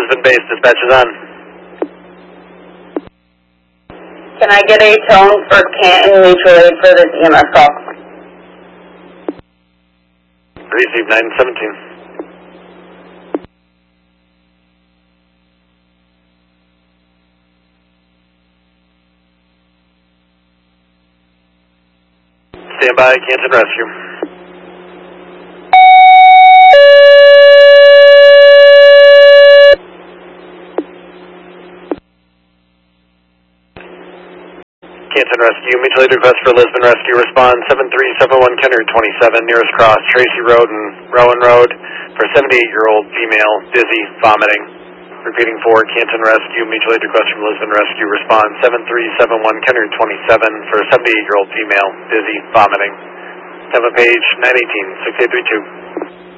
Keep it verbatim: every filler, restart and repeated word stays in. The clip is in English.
Lisbon base, dispatch is on. Can I get a tone for Canton mutual aid for this E M S call? Receive nine seventeen. Stand by, Canton Rescue. Canton Rescue, mutual aid request for Lisbon Rescue, respond seven three seven one Kenner twenty-seven, nearest cross, Tracy Road and Rowan Road, for seventy-eight-year-old female, dizzy, vomiting. Repeating for Canton Rescue, mutual aid request from Lisbon Rescue, respond seven three seven one Kenner twenty-seven, for seventy-eight-year-old female, dizzy, vomiting. Tampa Page nine eighteen, six eight three two.